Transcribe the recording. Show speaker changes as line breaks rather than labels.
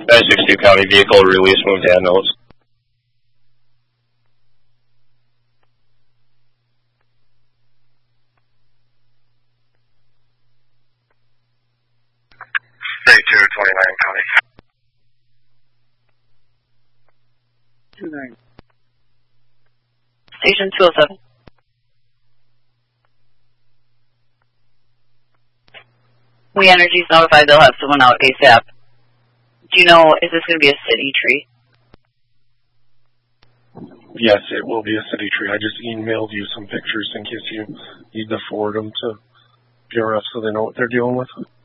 962 County Vehicle Release Montana notes.
State 229 County.
29.
Station 207. We Energy's notified they'll have someone out ASAP. Do you know, is this going to be a city tree?
Yes, it will be a city tree. I just emailed you some pictures in case you need to forward them to PRF so they know what they're dealing with.